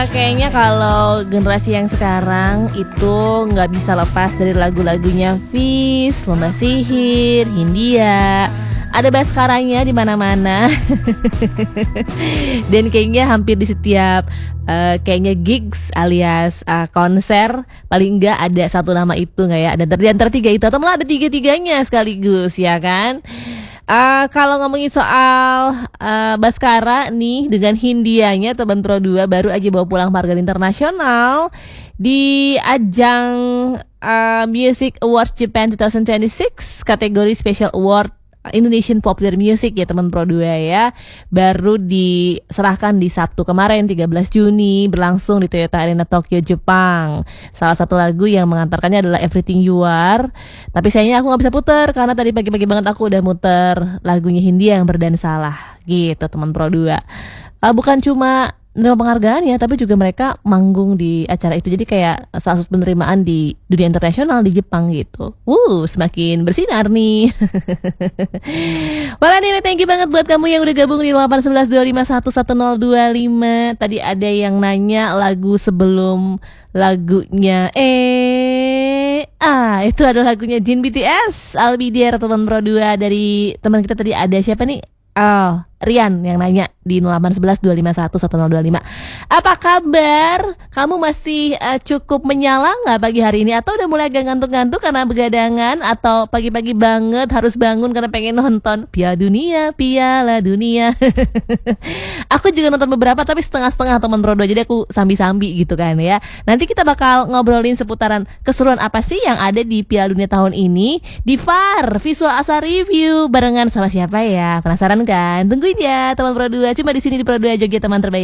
Kayaknya kalau generasi yang sekarang itu nggak bisa lepas dari lagu-lagunya Fis, Lomba Sihir, Hindia. Ada Baskaranya di mana-mana. Dan kayaknya hampir di setiap kayaknya gigs alias konser paling enggak ada satu nama itu nggak ya? Dan di antara tiga itu atau malah ada tiga-tiganya sekaligus ya kan? Kalau ngomongin soal Baskara nih dengan Hindianya Teman Pro 2 baru aja bawa pulang penghargaan internasional di ajang Music Awards Japan 2026 kategori Special Award Indonesian Popular Music ya Teman Pro 2 ya. Baru diserahkan di Sabtu kemarin 13 Juni berlangsung di Toyota Arena Tokyo, Jepang. Salah satu lagu yang mengantarkannya adalah Everything You Are. Tapi sayangnya aku gak bisa puter karena tadi pagi-pagi banget aku udah muter lagunya Hindia yang Berdan Salah gitu Teman Pro 2. Bukan cuma menerima penghargaan ya, tapi juga mereka manggung di acara itu. Jadi kayak salah satu penerimaan di dunia internasional di Jepang gitu. Semakin bersinar nih. Well anyway, thank you banget buat kamu yang udah gabung di 81125111025. Tadi ada yang nanya lagu sebelum lagunya itu adalah lagunya Jin BTS I'll Be There Teman Pro 2. Dari teman kita tadi ada siapa nih? Rian yang nanya di 081125111025. Apa kabar? Kamu masih cukup menyala nggak pagi hari ini? Atau udah mulai agak ngantuk-ngantuk karena begadangan? Atau pagi-pagi banget harus bangun karena pengen nonton Piala Dunia Aku juga nonton beberapa tapi setengah-setengah Teman Pro 2. Jadi aku sambi-sambi gitu kan ya. Nanti kita bakal ngobrolin seputaran keseruan apa sih yang ada di Piala Dunia tahun ini di VAR Visual Asa Review barengan sama siapa ya? Penasaran kan? Tungguin ya Teman Pro 2. Cuma di sini di Pro 2 Jogja teman terbaik.